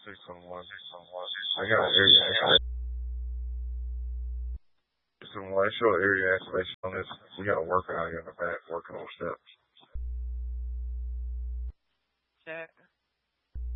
611. I got an area activation. 611, show area activation on this. We got a worker out here in the back working on steps. Check.